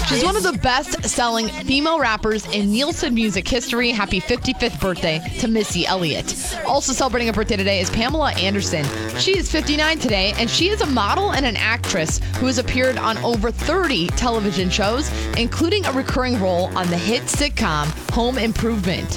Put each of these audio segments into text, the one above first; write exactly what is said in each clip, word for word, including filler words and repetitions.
She's one of the best-selling female rappers in Nielsen music history. Happy fifty-fifth birthday to Missy Elliott. Also celebrating a birthday today is Pamela Anderson. She is fifty-nine today, and she is a model and an actress who has appeared on over thirty television shows, including a recurring role on the hit sitcom Home Improvement.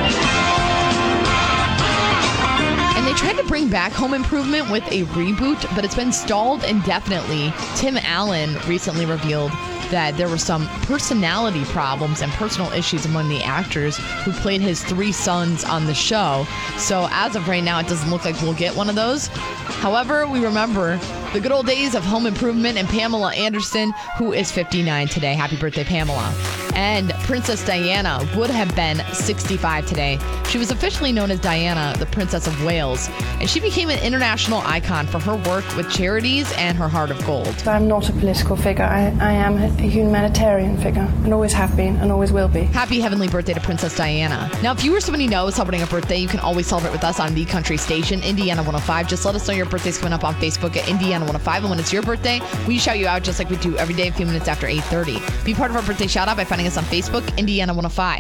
And they tried to bring back Home Improvement with a reboot, but it's been stalled indefinitely. Tim Allen recently revealed that there were some personality problems and personal issues among the actors who played his three sons on the show. So as of right now, it doesn't look like we'll get one of those. However, we remember the good old days of Home Improvement and Pamela Anderson, who is fifty-nine today. Happy birthday, Pamela. And Princess Diana would have been sixty-five today. She was officially known as Diana, the Princess of Wales, and she became an international icon for her work with charities and her heart of gold. I'm not a political figure. I, I am a humanitarian figure, and always have been, and always will be. Happy heavenly birthday to Princess Diana. Now, if you or somebody you know is celebrating a birthday, you can always celebrate with us on the country station, Indiana one oh five. Just let us know your birthday's coming up on Facebook at Indiana one oh five, and when it's your birthday, we shout you out just like we do every day a few minutes after eight thirty. Be part of our birthday shout-out by finding us on Facebook, Indiana one oh five.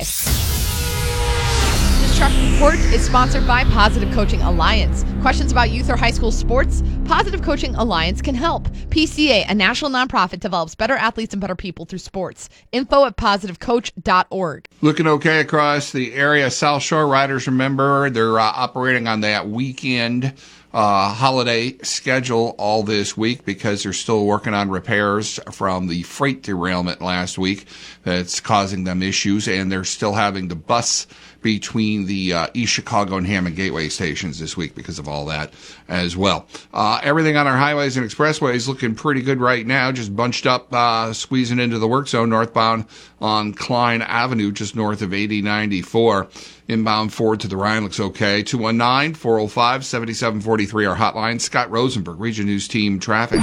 This Truck Report is sponsored by Positive Coaching Alliance. Questions about youth or high school sports? Positive Coaching Alliance can help. P C A, a national nonprofit, develops better athletes and better people through sports. Info at positive coach dot org. Looking okay across the area. South Shore riders, remember, they're uh, operating on that weekend uh, holiday schedule all this week because they're still working on repairs from the freight derailment last week that's causing them issues, and they're still having to bus between the uh, East Chicago and Hammond Gateway stations this week because of all that as well. Uh, everything on our highways and expressways looking pretty good right now, just bunched up, uh, squeezing into the work zone northbound on Klein Avenue, just north of eighty ninety-four. Inbound forward to the Rhine looks okay. two one nine, four oh five, seven seven four three, our hotline. Scott Rosenberg, Region News Team Traffic.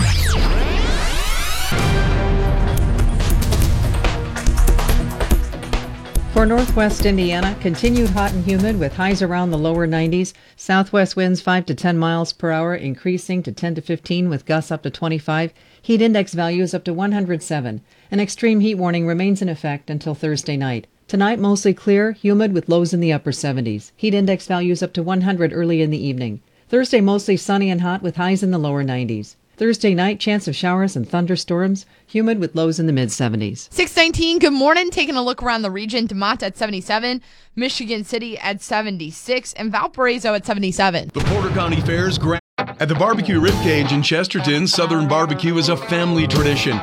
For northwest Indiana, continued hot and humid with highs around the lower nineties. Southwest winds five to ten miles per hour, increasing to ten to fifteen with gusts up to twenty-five. Heat index values up to one hundred seven. An extreme heat warning remains in effect until Thursday night. Tonight, mostly clear, humid with lows in the upper seventies. Heat index values up to one hundred early in the evening. Thursday, mostly sunny and hot with highs in the lower nineties. Thursday night, chance of showers and thunderstorms, humid with lows in the mid-seventies. six nineteen, good morning. Taking a look around the region. DeMont at seventy-seven, Michigan City at seventy-six, and Valparaiso at seventy-seven. The Porter County Fair's Grand... At the Barbecue Ribcage in Chesterton, Southern barbecue is a family tradition.